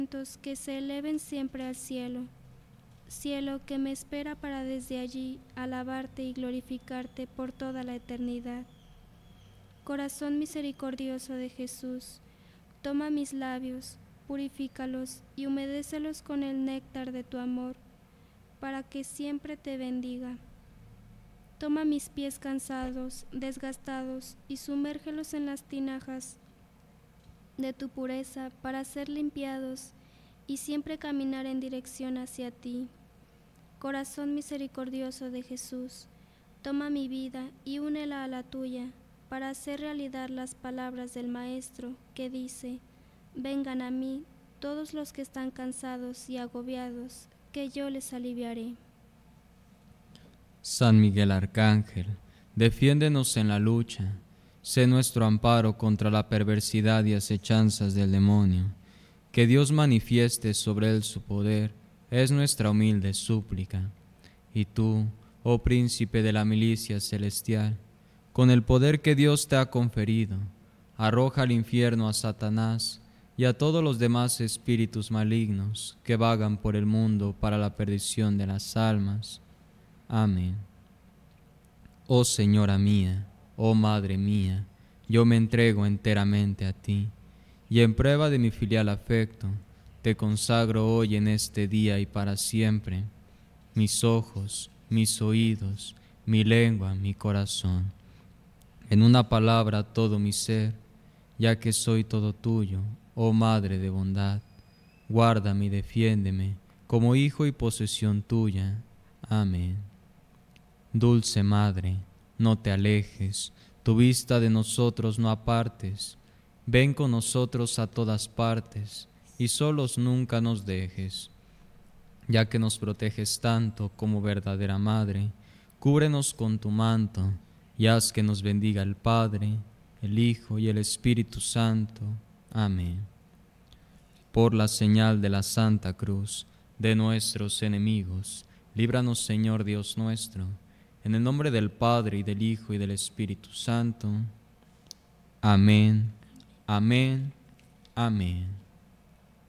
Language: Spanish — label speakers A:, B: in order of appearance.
A: que se eleven siempre al cielo, cielo que me espera para desde allí alabarte y glorificarte por toda la eternidad. Corazón misericordioso de Jesús, toma mis labios, purifícalos y humedécelos con el néctar de tu amor, para que siempre te bendiga. Toma mis pies cansados, desgastados, y sumérgelos en las tinajas de tu pureza para ser limpiados y siempre caminar en dirección hacia ti. Corazón misericordioso de Jesús, toma mi vida y únela a la tuya, para hacer realidad las palabras del Maestro que dice: vengan a mí todos los que están cansados y agobiados, que yo les aliviaré.
B: San Miguel Arcángel, defiéndenos en la lucha, sé nuestro amparo contra la perversidad y acechanzas del demonio. Que Dios manifieste sobre él su poder, es nuestra humilde súplica. Y tú, oh príncipe de la milicia celestial, con el poder que Dios te ha conferido, arroja al infierno a Satanás y a todos los demás espíritus malignos que vagan por el mundo para la perdición de las almas. Amén. Oh Señora mía, oh Madre mía, yo me entrego enteramente a ti, y en prueba de mi filial afecto, te consagro hoy en este día y para siempre, mis ojos, mis oídos, mi lengua, mi corazón, en una palabra todo mi ser, ya que soy todo tuyo, oh Madre de bondad. Guárdame y defiéndeme como hijo y posesión tuya. Amén. Dulce Madre, no te alejes, tu vista de nosotros no apartes. Ven con nosotros a todas partes, y solos nunca nos dejes. Ya que nos proteges tanto como verdadera Madre, cúbrenos con tu manto, y haz que nos bendiga el Padre, el Hijo y el Espíritu Santo. Amén. Por la señal de la Santa Cruz de nuestros enemigos, líbranos, Señor Dios nuestro, en el nombre del Padre, y del Hijo, y del Espíritu Santo. Amén, amén, amén.